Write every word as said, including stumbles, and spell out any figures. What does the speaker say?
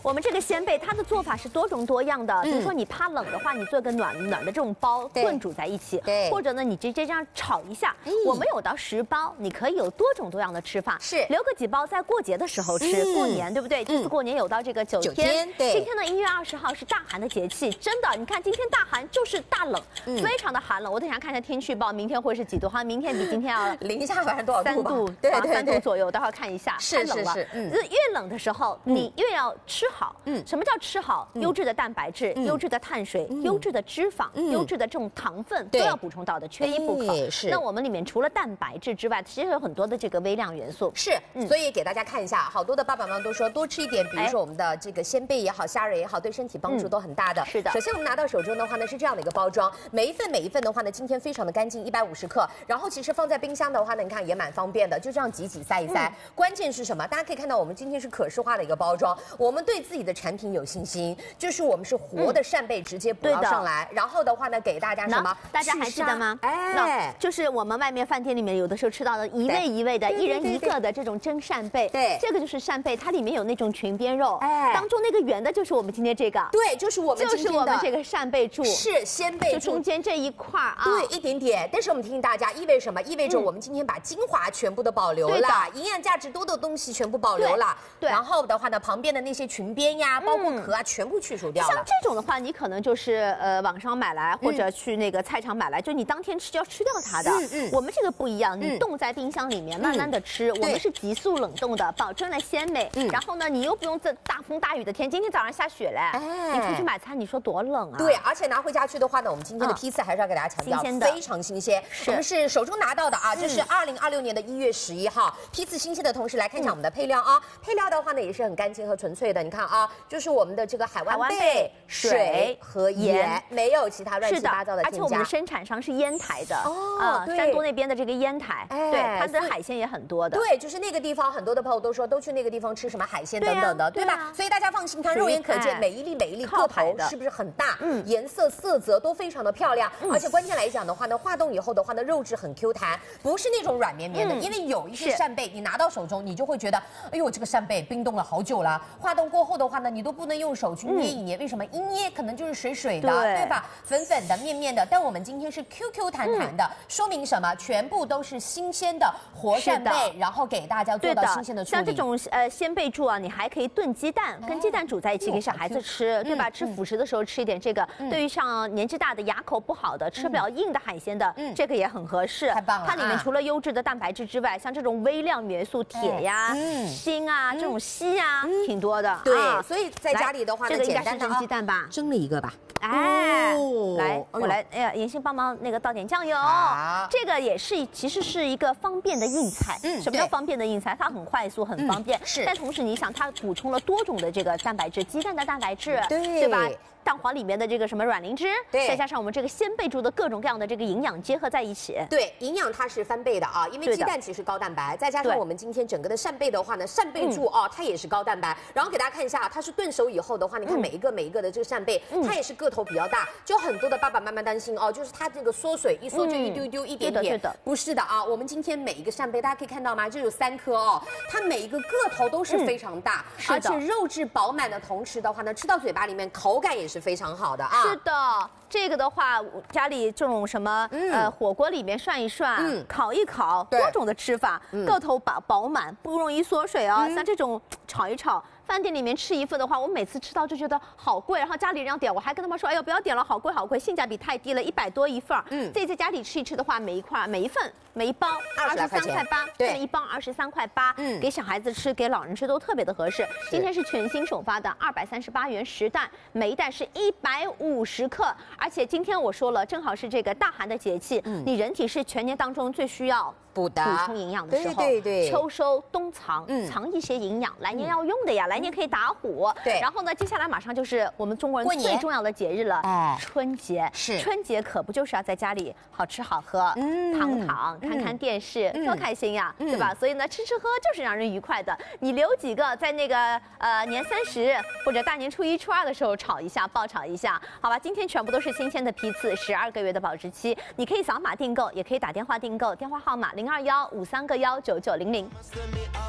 我们这个鲜贝它的做法是多种多样的，比如说你怕冷的话，你做个暖暖的这种包炖煮在一起， 对， 或者呢你直接这样炒一下。我们有到十包，你可以有多种多样的吃法， 是留个几包在过节的时候吃，过年对不对？这次过年有到这个九天， 对， 今天呢一月二十号是大寒的节气，真的，你看今天大寒就是大冷，非常的寒冷。我等一下看一下天气预报，明天会是几度？好像明天比今天要零下反正多少度？ 三度， 对对三度左右，待会儿看一下，太冷了。嗯，越冷的时候，你越要吃好。嗯，什么叫吃好？优质的蛋白质、优质的碳水、优质的脂肪、优质的这种糖分都要补充到的，缺一不可。是。那我们里面除了蛋白质之外，其实有很多的这个微量元素。 是，所以给大家看一下，好多的爸爸妈妈都说多吃一点，比如说我们的这个鲜贝也好，虾仁也好，对身体帮助都很大的。 是的。 首先我们拿到手中的话呢是这样的一个包装，每一份每一份的话呢，今天非常的干净，一百五十克。然后其实放在冰箱的话呢，你看也蛮方便的，就这样挤挤塞一塞。关键是什么？大家可以看到我们今天是可视化的一个包装，我们对自己的产品有信心，就是我们是活的扇贝直接捕捞上来，然后的话呢给大家什么？ 大家还记得吗？ 哎， 就是我们外面饭店里面有的时候吃到的一位一位的，一人一个的这种蒸扇贝。 对， 这个就是扇贝，它里面有那种裙边肉，哎，当中那个圆的就是我们今天这个。 对，就是我们就是我们这个扇贝柱， 是鲜贝柱， 就中间这一块啊。 对，一点点。但是我们提醒大家，意味什么？意味着我们今天把精华全部都保留了，营养价值多的东西全部保留了。对，然后的话呢，旁边的那些裙边呀，包括壳啊，全部去除掉了。 像这种的话，你可能就是呃网上买来，或者去那个菜场买来，就你当天吃就要吃掉它的。嗯嗯。我们这个不一样，你冻在冰箱里面慢慢的吃，我们是急速冷冻的，保证了鲜美。嗯。然后呢，你又不用这大风大雨的天，今天早上下雪嘞，哎，你出去买菜，你说多冷啊？ 对，而且拿回家去的话呢，我们今天的批次还是要给大家强调，非常新鲜。我们是手中拿到的啊，这是二零二六年的一月十一号，批次新鲜的同时来看一下我们的配料啊。配料的话呢也是很干净和纯粹的，你看啊，就是我们的这个海湾贝、水和盐，没有其他乱七八糟的添加。 而且我们的生产商是烟台的哦，山东那边的这个烟台，对，它的海鲜也很多的。 对，就是那个地方，很多的朋友都说都去那个地方吃什么海鲜等等的，对吧？所以大家放心，看肉眼可见，每一粒每一粒个头是不是很大？嗯，颜色色泽都非常的漂亮，而且关键来讲的话呢，化冻以后的话呢，肉质很 Q 弹，不是那种软绵绵的，因为有一些扇贝你拿到手中，你就会觉得，哎呦，这个扇贝冰冻了好久了，化冻过后的话呢，你都不能用手去捏一捏，为什么？一捏可能就是水水的，对吧？粉粉的、面面的，但我们今天是 Q Q 弹弹的，说明什么？全部都是新鲜的活扇贝，然后给大家做到新鲜的处理。 像这种呃鲜贝柱啊，你还可以炖鸡蛋，跟鸡蛋煮在一起给小孩子吃，对吧？吃辅食的时候吃一点这个，对于像年纪大的、牙口不好的、吃不了硬的海鲜的，这个也很合适。 太棒了！ 它里面除了优质的蛋白质之外，像这种微量元素铁呀、锌啊、这种硒啊，挺多的。 对，所以在家里的话呢， 这个应该是蒸鸡蛋吧？ 蒸了一个吧。 哎，来，我来，哎呀，妍心帮忙那个倒点酱油。这个也是，其实是一个方便的硬菜。嗯，什么叫方便的硬菜？它很快速，很方便。是，但同时你想，它补充了多种的这个蛋白质，鸡蛋的蛋白质，对吧？蛋黄里面的这个什么卵磷脂，对，再加上我们这个鲜贝柱的各种各样的这个营养结合在一起， 对，营养它是翻倍的啊，因为鸡蛋其实高蛋白，再加上我们今天整个的扇贝的话呢，扇贝柱哦，它也是高蛋白。然后给大家看一下，它是炖熟以后的话，你看每一个每一个的这个扇贝，它也是个头比较大，就很多的爸爸妈妈担心哦，就是它这个缩水一缩就一丢丢一点点，不是的啊，我们今天每一个扇贝大家可以看到吗？就有三颗哦，它每一个个头都是非常大，而且肉质饱满的同时的话呢，吃到嘴巴里面口感也是非常好的啊。 是的，这个的话，家里这种什么、嗯、呃火锅里面涮一涮，嗯、烤一烤，多种的吃法，嗯、个头饱饱满，不容易缩水啊。嗯、像这种炒一炒。饭店里面吃一份的话，我每次吃到就觉得好贵，然后家里人要点，我还跟他们说，哎呦不要点了，好贵好贵，性价比太低了，一百多一份。嗯，自己在家里吃一吃的话，每一块每一份每一包二十三块八，对，一包二十三块八，嗯，给小孩子吃，给老人吃都特别的合适。今天是全新首发的二百三十八元十袋，每一袋是一百五十克，而且今天我说了，正好是这个大寒的节气，嗯，你人体是全年当中最需要补的补充营养的时候， 对对对， 秋收冬藏，嗯，藏一些营养，来年要用的呀，来年可以打虎。对，然后呢，接下来马上就是我们中国人最重要的节日了，哎，春节。是春节可不就是要在家里好吃好喝，嗯，躺躺看看电视，多开心呀，对吧？所以呢，吃吃喝就是让人愉快的。你留几个在那个呃年三十或者大年初一、初二的时候炒一下，爆炒一下，好吧？今天全部都是新鲜的批次，十二个月的保质期，你可以扫码订购，也可以打电话订购，电话号码零二幺五三个幺九九零零。